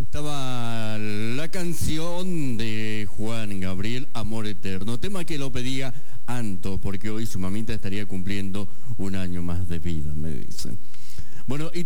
Estaba la canción de Juan Gabriel, Amor Eterno, tema que lo pedía Anto, porque hoy su mamita estaría cumpliendo un año más de vida, me dice. Bueno, y